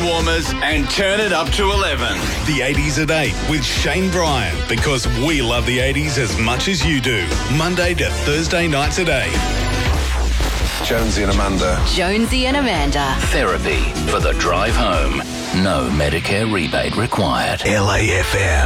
warmers and turn it up to 11. The 80s at 8 with Shane Bryan, because we love the 80s as much as you do. Monday to Thursday nights at 8. Jonesy and Amanda. Jonesy and Amanda. Therapy for the drive home. No Medicare rebate required. LAFM.